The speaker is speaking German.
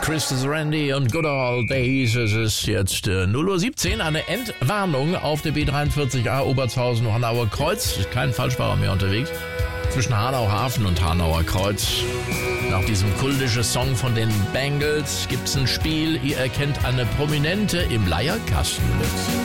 Christus Randy und Good Old Days. Es ist jetzt 0:17 Uhr, eine Entwarnung auf der B43A Obertshausen-Hanauer Kreuz. Ist kein Falschfahrer mehr unterwegs. Zwischen Hanau Hafen und Hanauer Kreuz. Nach diesem kultischen Song von den Bangles gibt's ein Spiel. Ihr erkennt eine Prominente im Leierkasten.